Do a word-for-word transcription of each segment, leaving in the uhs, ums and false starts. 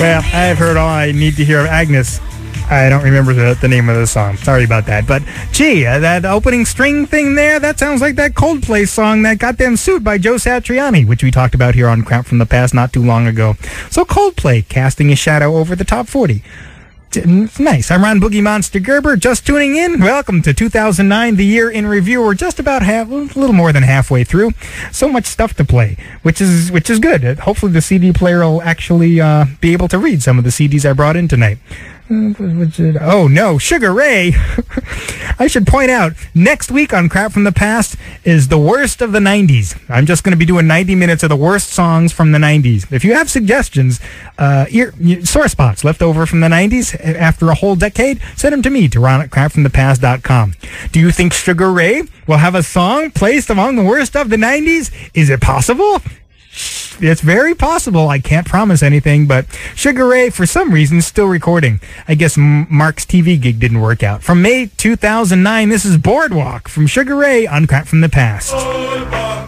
Well, I've heard all I need to hear of Agnes. I don't remember the, the name of the song. Sorry about that. But, gee, uh, that opening string thing there, that sounds like that Coldplay song that got them sued by Joe Satriani, which we talked about here on Crap from the Past not too long ago. So Coldplay, casting a shadow over the top forty. Nice. I'm Ron Boogie Monster Gerber. Just tuning in. Welcome to two thousand nine, the year in review. We're just about half, a little more than halfway through. So much stuff to play, which is which is good. Hopefully the C D player will actually uh, be able to read some of the C Ds I brought in tonight. Oh, no, Sugar Ray. I should point out, next week on Crap from the Past is the worst of the nineties. I'm just going to be doing ninety minutes of the worst songs from the nineties. If you have suggestions, uh, ear, sore spots left over from the nineties after a whole decade, send them to me, to ron at crap from the past dot com. Do you think Sugar Ray will have a song placed among the worst of the nineties? Is it possible? It's very possible. I can't promise anything, but Sugar Ray, for some reason, is still recording. I guess M- Mark's T V gig didn't work out. From May two thousand nine, this is Boardwalk from Sugar Ray on Crap from the Past. Boardwalk.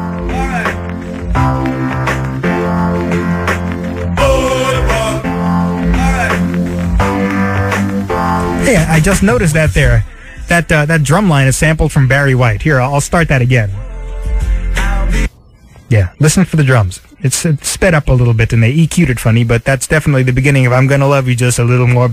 Boardwalk. Hey, I just noticed that there. That, uh, that drum line is sampled from Barry White. Here, I'll start that again. Yeah, listen for the drums. It's, it's sped up a little bit and they E Q'd it funny, but that's definitely the beginning of I'm Gonna Love You Just a Little More.